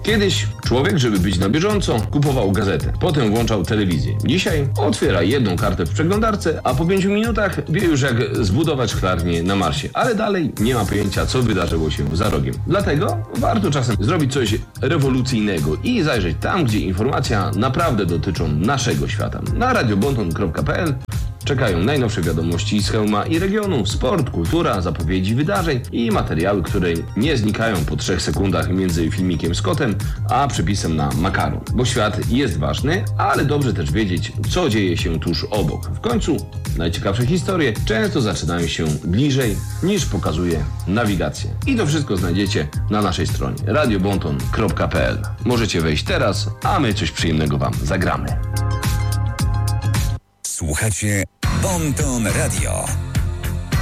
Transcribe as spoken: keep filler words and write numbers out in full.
Kiedyś człowiek, żeby być na bieżąco, kupował gazetę. Potem włączał telewizję. Dzisiaj otwiera jedną kartę w przeglądarce, a po pięciu minutach wie już, jak zbudować szklarnię na Marsie. Ale dalej nie ma pojęcia, co wydarzyło się za rogiem. Dlatego warto czasem zrobić coś rewolucyjnego i zajrzeć tam, gdzie informacja naprawdę dotyczą naszego świata. Na radio bonton kropka p l czekają najnowsze wiadomości z hełma i regionu, sport, kultura, zapowiedzi wydarzeń i materiały, które nie znikają po trzech sekundach między filmikiem z kotem a przepisem na makaron. Bo świat jest ważny, ale dobrze też wiedzieć, co dzieje się tuż obok. W końcu najciekawsze historie często zaczynają się bliżej, niż pokazuje nawigacja. I to wszystko znajdziecie na naszej stronie radio bonton kropka p l. Możecie wejść teraz, a my coś przyjemnego wam zagramy. Słuchacie Bonton Radio.